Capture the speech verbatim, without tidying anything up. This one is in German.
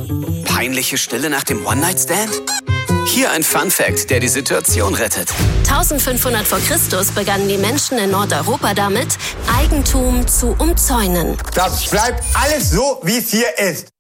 Peinliche Stille nach dem One-Night-Stand? Hier ein Fun-Fact, der die Situation rettet. eintausendfünfhundert vor Christus begannen die Menschen in Nordeuropa damit, Eigentum zu umzäunen. Das bleibt alles so, wie es hier ist.